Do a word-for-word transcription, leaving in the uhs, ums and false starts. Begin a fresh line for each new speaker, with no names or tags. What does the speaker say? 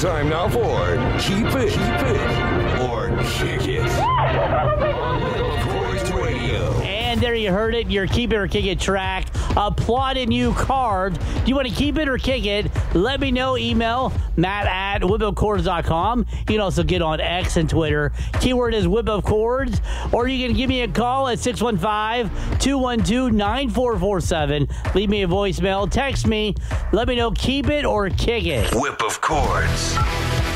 Time now for Keep It, Keep It, or Kick It. On Whip of Chords Radio.
And there you heard it, your Keep It or Kick It track. Applauding you carved. Do you want to keep it or kick it? Let me know. Email Matt at whip of chords dot com. You can also get on X and Twitter. Keyword is Whip of Chords. Or you can give me a call at six one five, two one two, nine four four seven. Leave me a voicemail. Text me. Let me know. Keep it or kick it.
Whip of Chords.